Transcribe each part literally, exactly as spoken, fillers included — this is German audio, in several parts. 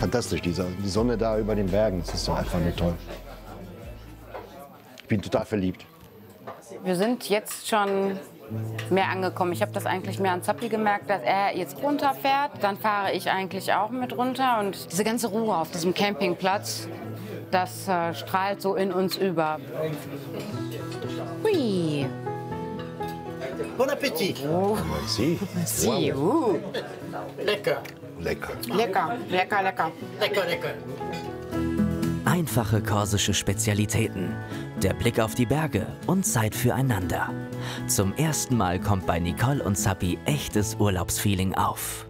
fantastisch. Die, die Sonne da über den Bergen, das ist doch einfach nur toll. Ich bin total verliebt. Wir sind jetzt schon mehr angekommen. Ich habe das eigentlich mehr an Zappi gemerkt, dass er jetzt runterfährt. Dann fahre ich eigentlich auch mit runter. Und diese ganze Ruhe auf diesem Campingplatz, das äh, strahlt so in uns über. Hui. Bon Appetit. Oh. Merci. Merci. Uh. Lecker. Lecker. Lecker, lecker, lecker. Lecker, lecker. Einfache korsische Spezialitäten, der Blick auf die Berge und Zeit füreinander. Zum ersten Mal kommt bei Nicole und Zappi echtes Urlaubsfeeling auf.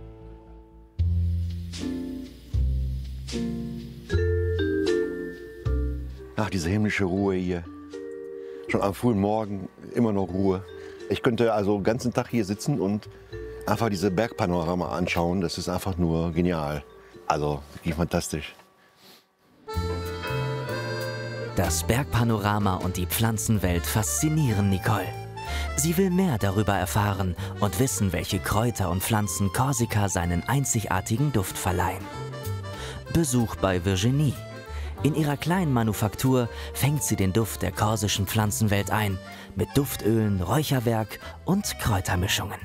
Ach, diese himmlische Ruhe hier. Schon am frühen Morgen immer noch Ruhe. Ich könnte also den ganzen Tag hier sitzen und einfach diese Bergpanorama anschauen. Das ist einfach nur genial. Also wirklich fantastisch. Das Bergpanorama und die Pflanzenwelt faszinieren Nicole. Sie will mehr darüber erfahren und wissen, welche Kräuter und Pflanzen Korsika seinen einzigartigen Duft verleihen. Besuch bei Virginie. In ihrer kleinen Manufaktur fängt sie den Duft der korsischen Pflanzenwelt ein, mit Duftölen, Räucherwerk und Kräutermischungen.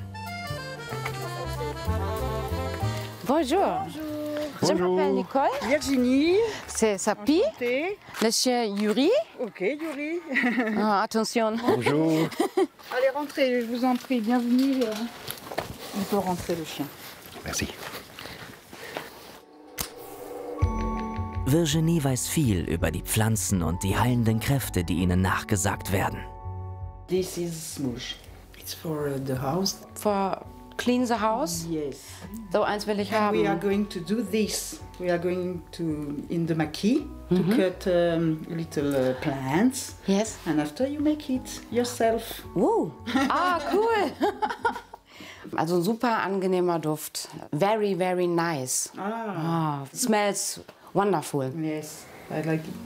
Bonjour. Je m'appelle Nicole. Virginie. C'est Zappi. Thé. Le chien Yuri. Ok, Yuri. Ah, attention. Bonjour. Allez, rentrez, je vous en prie. Bienvenue. On peut rentrer, le chien. Merci. Virginie weiß viel über die Pflanzen und die heilenden Kräfte, die ihnen nachgesagt werden. This is smoosh. It's for uh, the house. For clean the house. Yes. So eins will ich And we are haben. going to do this. We are going to, in the maquis, to cut um, little uh, plants. Yes. And after you make it yourself. Uh. Ah, cool. Also ein super angenehmer Duft. Very, very nice. Ah. Ah, smells wonderful. Yes, I like it.